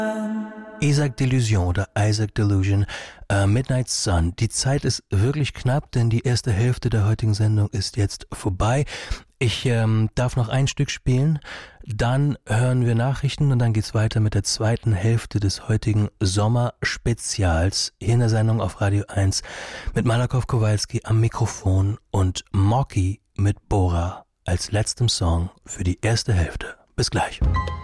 Isaac Delusion oder Isaac Delusion, Midnight Sun. Die Zeit ist wirklich knapp, denn die erste Hälfte der heutigen Sendung ist jetzt vorbei. Ich darf noch ein Stück spielen, dann hören wir Nachrichten und dann geht's weiter mit der zweiten Hälfte des heutigen Sommerspezials hier in der Sendung auf Radio 1 mit Malakow Kowalski am Mikrofon und Mocky mit Bora als letztem Song für die erste Hälfte. Bis gleich.